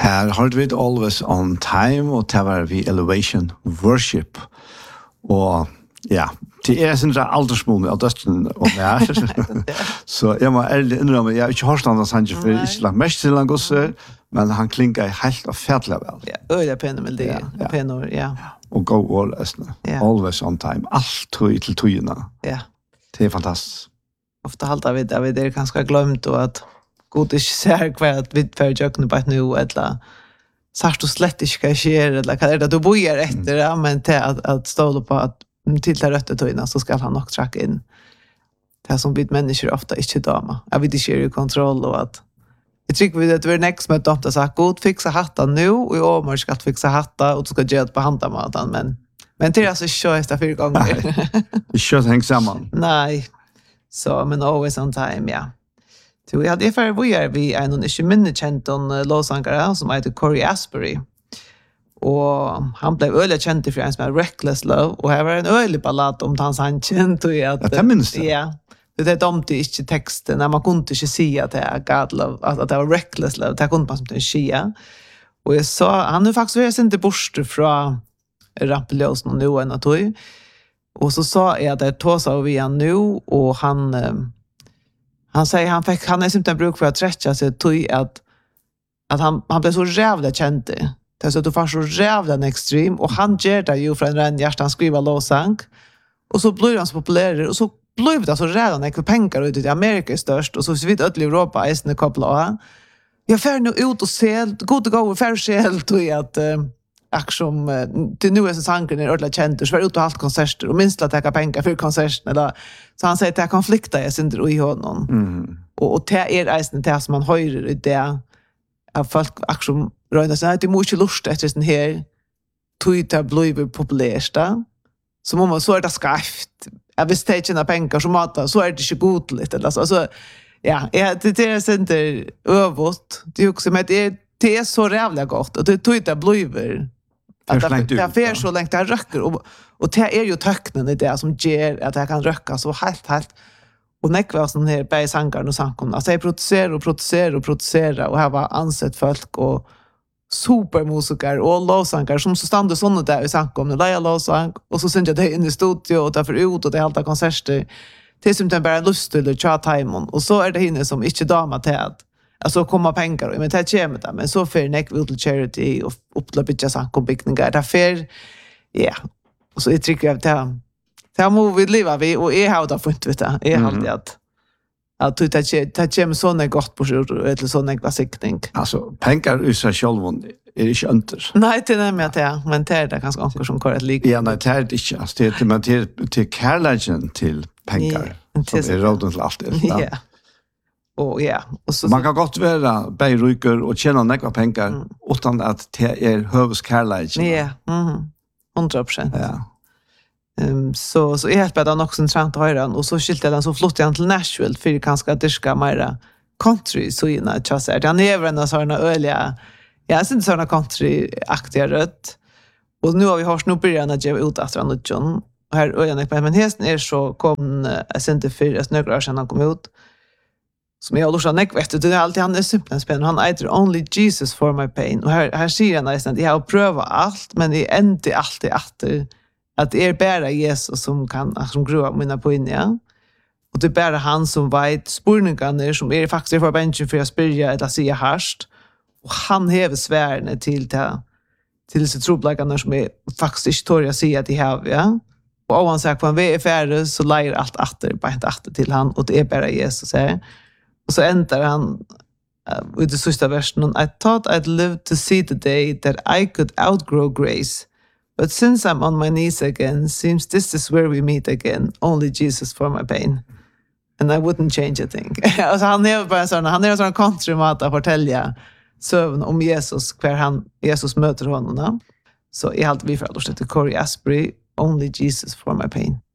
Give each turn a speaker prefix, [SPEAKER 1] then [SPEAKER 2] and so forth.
[SPEAKER 1] Her har vi Always on Time, og det var vi Elevation Worship. Og ja, det sin aldersmål med døsten og mer. Så jeg må ærlig innrømme, jeg har ikke hørt han Sanji for ikke lagt mest til han gosse, men han klinger helt og fætlig vel.
[SPEAKER 2] Ja, øyla pene melodier, pene ord, ja.
[SPEAKER 1] Og go all esne. Always on time. Alt tog til togene.
[SPEAKER 2] Ja.
[SPEAKER 1] Det fantastisk.
[SPEAKER 2] Ofta halta vi det er ganske glemt, og at god ikke ser hva at vi får jøkne på et nå, eller sart og slett ikke hva skjer, eller hva det du bojer etter, ja, men til at ståle på at til det røtte tøyene, så skal han nok trakke inn det som vi mennesker ofta ikke dama. Jeg vet ikke er i kontroll, og at jeg tror vi at det var nekst med at de sa, god, fixa hatta nu, og i år skal fixa hatta, og du skal gjøre det på handamaten, men det er altså ikke høyest av 4 ganger.
[SPEAKER 1] Ikke heng sammen.
[SPEAKER 2] Nei, så, men always on time, ja. Så jeg hadde for vi er noen ikke minne kjent om låsangere, som heter Corey Asbury. Og han ble øyelig kjent for en som er Reckless Love, og her var en øyelig ballad om hans han kjent.
[SPEAKER 1] Ja, det minnes det.
[SPEAKER 2] Ja, det domte ikke teksten, når man kunne ikke si at det er God Love, at det var Reckless Love, det kunne man som ikke si. Og jeg så, han er faktisk vært sin til borste fra Rampeløsen og nå enn at tog. Og så sa jeg at jeg tog seg vi han nå, og han sier han er simpelthen bruk for å tretja seg tog at han ble så rævlig kjent det. Det er så du får så rævlig ekstrem, og han gjør det jo fra en renn hjerte, han skriver låsang, og så blir han så populær, og så blir det så rævlig ekve penger ut i Amerika størst, og så hvis vi vet i Europa eisene koppler av. Jeg fer nå ut og ser, god og god, fer selv tog at akkurat til nu er så sangren er ordentlig kjent, så fer ut og halt konserter, og minst at jeg har penger for konserten, så han sier at jeg konflikter jeg synder i honom. Og det er eisene det som man hører i det, av folk akkurat røyna seg, at de må ikke lust etter sånn her, tog til å bli populært da, så er det skarft. Hvis det ikke er penger som mater, så er det ikke god litt. Altså, ja, det er sånn øvått. Det er også, men det er så rævlig godt, og det tog til å bli det er fer så lenge det røkker, og det er jo tøkkenen i det som gjør at det kan røkke så helt. Og nekva sånn her bæsangeren og sangen. Altså jeg produserer, og jeg var ansett folk og supermusikere og låsanger som så stande sånne der i sangen, og leia låsang, og så synes jeg det inn i studio, og derfor ut, og det er alt av konserter, til som det bare lyst til å tja timen, og så er det henne som ikke damer til at altså kommer penger, men det kommer det, men så fer nekva ut til charity, og opp til å bytja sangenbygninger, det fer, ja, og så jeg trykker jeg til det må vi leva vi, og jeg har det funnet, vet du. Jeg har alltid at det kommer sånne godt på sjur, eller sånne sikning.
[SPEAKER 1] Altså, penger i seg selv er ikke ønter.
[SPEAKER 2] Nei, det er nemlig at det, men det er det ganske anker som går et like.
[SPEAKER 1] Ja, nei, det er det ikke. Men det er kærleggen til penger, som er råden til alt det.
[SPEAKER 2] Ja. Og ja.
[SPEAKER 1] Man kan godt være beiryker og tjene nekva penger, utan at det er høves kærleggen.
[SPEAKER 2] Ja, 100%.
[SPEAKER 1] Ja.
[SPEAKER 2] Så jeg helt bare nok sentralt å høre, og så skilte jeg den så flott igjen til Nashville, for jeg kanskje dyrka mer country, så innan jeg tjasser. Han er en sånne øyelige, jeg synes sånne country-aktige rødt, og nå har vi hørt, nå blir han å gjøre ut etter han utgjøn, og her øyene ikke, men hesten er så kom jeg sendte for, jeg snøkker år siden han kom ut, som jeg har lurt han ikke vet, det er alltid han er simpelthen spennende, han eiter Only Jesus for my pain, og her sier han nesten at jeg har prøvet alt, men jeg endte alltid etter at det er bare Jesus som grua mina på inn, ja. Og det er bare han som vet spurningene som er faktisk for bensjen for å spyrja eller sige harst. Og han hever sværene til disse trobleggene som er faktisk ikke tår å si at de har, ja. Og han sier at vi er ferdig, så leier alt atter, bare atter til han, og det er bare Jesus her. Og så ender han i det siste versen, I thought I'd live to see the day that I could outgrow grace. But since I'm on my knees again, seems this is where we meet again. Only Jesus for my pain. And I wouldn't change a thing. Altså, han er bare en sånn country-mat å fortelle søvn om Jesus, hver Jesus møter honom. Så jeg halte vi for å til Corey Asbury, Only Jesus for my pain.